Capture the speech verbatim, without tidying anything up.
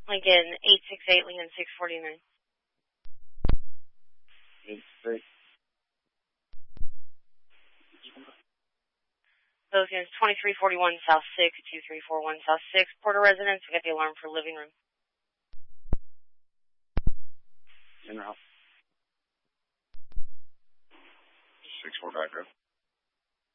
Lincoln eight six eight, Lincoln six forty-nine. eight six. Those units twenty-three forty-one South six, two three four one South six. Porter residence, we got the alarm for living room. In route. six four back row.